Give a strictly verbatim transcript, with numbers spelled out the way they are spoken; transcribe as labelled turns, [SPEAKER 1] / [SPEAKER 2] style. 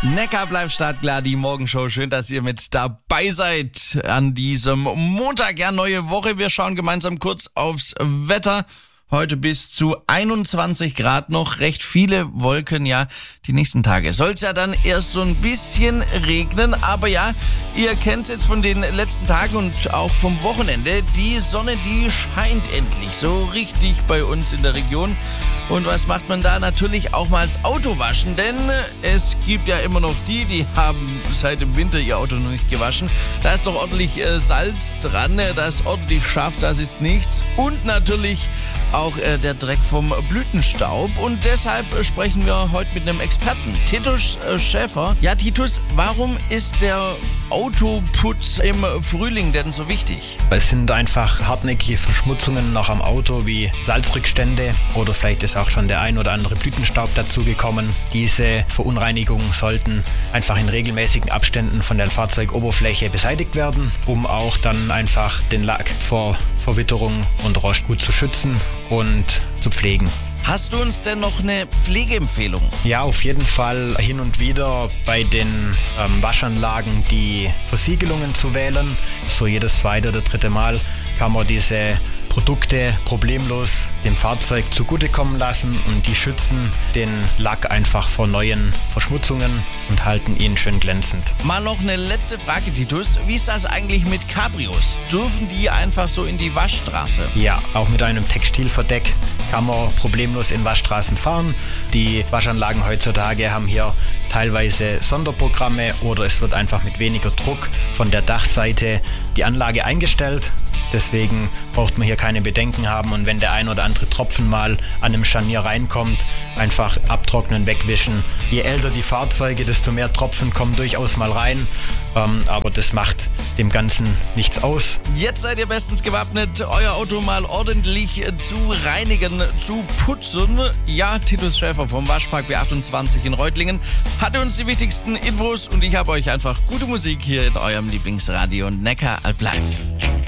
[SPEAKER 1] Neckar bleibt startklar, die Morgenshow. Schön, dass ihr mit dabei seid an diesem Montag. Ja, neue Woche. Wir schauen gemeinsam kurz aufs Wetter. Heute bis zu einundzwanzig Grad noch, recht viele Wolken, ja, die nächsten Tage soll es ja dann erst so ein bisschen regnen, aber ja, ihr kennt es jetzt von den letzten Tagen und auch vom Wochenende, die Sonne, die scheint endlich so richtig bei uns in der Region. Und was macht man da? Natürlich auch mal das Auto waschen, denn es gibt ja immer noch die, die haben seit dem Winter ihr Auto noch nicht gewaschen. Da ist doch ordentlich äh, Salz dran, da ist ordentlich scharf, das ist nichts. Und natürlich auch äh, der Dreck vom Blütenstaub. Und deshalb äh, sprechen wir heute mit einem Experten, Titus äh, Schäfer. Ja, Titus, warum ist der Autoputz im Frühling denn so wichtig?
[SPEAKER 2] Es sind einfach hartnäckige Verschmutzungen noch am Auto, wie Salzrückstände oder vielleicht ist auch schon der ein oder andere Blütenstaub dazugekommen. Diese Verunreinigungen sollten einfach in regelmäßigen Abständen von der Fahrzeugoberfläche beseitigt werden, um auch dann einfach den Lack vor Verwitterung und Rost gut zu schützen und zu pflegen.
[SPEAKER 1] Hast du uns denn noch eine Pflegeempfehlung?
[SPEAKER 2] Ja, auf jeden Fall hin und wieder bei den ähm, Waschanlagen die Versiegelungen zu wählen. So jedes zweite oder dritte Mal kann man diese Produkte problemlos dem Fahrzeug zugutekommen lassen und die schützen den Lack einfach vor neuen Verschmutzungen und halten ihn schön glänzend.
[SPEAKER 1] Mal noch eine letzte Frage, Titus. Wie ist das eigentlich mit Cabrios? Dürfen die einfach so in die Waschstraße?
[SPEAKER 2] Ja, auch mit einem Textilverdeck kann man problemlos in Waschstraßen fahren. Die Waschanlagen heutzutage haben hier teilweise Sonderprogramme oder es wird einfach mit weniger Druck von der Dachseite die Anlage eingestellt. Deswegen braucht man hier keine Bedenken haben und wenn der ein oder andere Tropfen mal an einem Scharnier reinkommt, einfach abtrocknen, wegwischen. Je älter die Fahrzeuge, desto mehr Tropfen kommen durchaus mal rein, ähm, aber das macht dem Ganzen nichts aus.
[SPEAKER 1] Jetzt seid ihr bestens gewappnet, euer Auto mal ordentlich zu reinigen, zu putzen. Ja, Titus Schäfer vom Waschpark B achtundzwanzig in Reutlingen hatte uns die wichtigsten Infos und ich habe euch einfach gute Musik hier in eurem Lieblingsradio Neckar Alp Live.